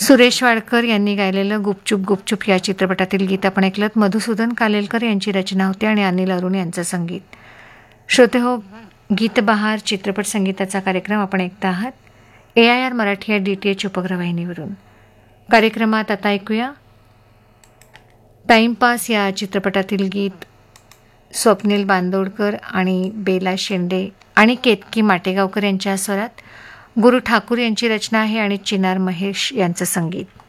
सुरेश वाडकर यांनी गायलेलं गुपचूप गुपचूप या चित्रपटातील गीत आपण ऐकलं. मधुसूदन कालेलकर यांची रचना होती आणि अनिल अरुण यांचं संगीत. श्रोते हो, गीतबहार चित्रपट संगीताचा कार्यक्रम आपण ऐकता आहात AIR मराठी या DTH उपग्रहवाहिनीवरून. कार्यक्रमात आता ऐकूया टाइमपास या चित्रपटातील गीत स्वप्नील बांदोडकर आणि बेला शेंडे आणि केतकी माटेगावकर यांच्या स्वरात. गुरु ठाकूर यांची रचना आहे आणि चिनार महेश यांचं संगीत.